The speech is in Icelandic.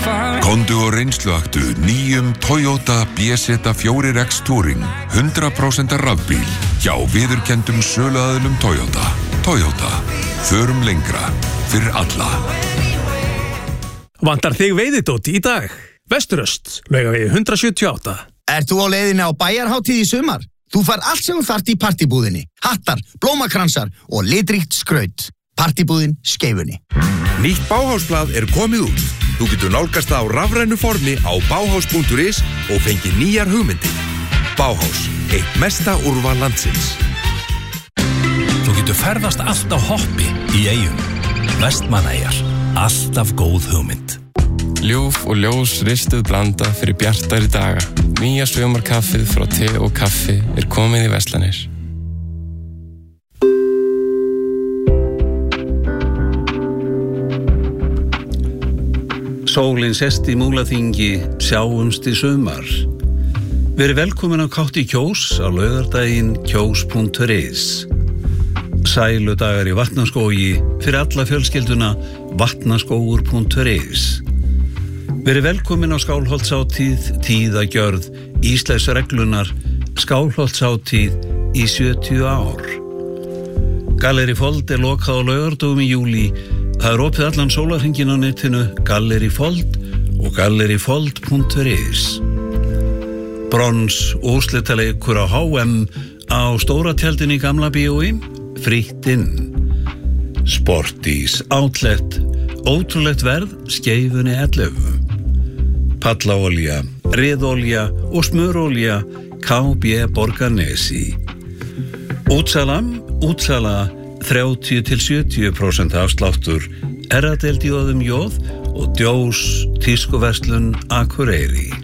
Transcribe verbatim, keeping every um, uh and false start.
Komdu og reynsluaktu nýjum Toyota B Z fjögur X Touring hundrað prósent rafbíl hjá viðurkenndum söluaðilum Toyota. Toyota. Förum lengra. Fyrir alla. Vantar þig veiðidót í dag? Vesturöst, Laugavegi hundrað sjötíu og átta. Ert þú á leiðinni á bæjarhátíð í sumar? Þú fær allt sem þú þarft í partibúðinni. Hattar, blómakransar og litríkt skraut. Partibúðin Skeifunni. Nýtt Bauhausblað er komið út. Þú getur nálgast það á rafrænu formi á bauhaus punktur is og fengi nýjar hugmyndir. Bauhaus, eitt mesta úrval landsins. Þú getur ferðast allt á hoppi í Eyjum. Vestmannaeyjar, alltaf góð hugmynd. Ljúf og ljós ristuð blanda fyrir bjartari daga. Nýja sumarkaffið frá te og kaffi er komið í verslanir. Sólin sest í Múlaþingi, sjáumst í sumar. Verið velkomin á Kátt í Kjós á laugardaginn kjós punktur is. Sæludagar í Vatnaskógi fyrir alla fjölskylduna vatnaskógur punktur is. Verið velkomin á Skálholtshátíð, tíðagjörð, Íslandsreglunar, Skálholtshátíð í sjötíu ár. Galleri Fold er lokað á laugardögum í júlí. Það er opið allan sólarhringinn á netinu Galleri Fold og gallerifold punktur is. Brons úrslitaleikur á H M á stóra tjaldinu í Gamla bíói, frítt inn. Sportís Outlet, ótrúlegt verð, Skeifunni ellefu. Pallaolja, riðolja og smurolja, K B Borgarnesi. Útsala, útsala, þrjátíu til sjötíu prósent afsláttur, erradeild í óðum jóð og djós tískuverslun Akureyri.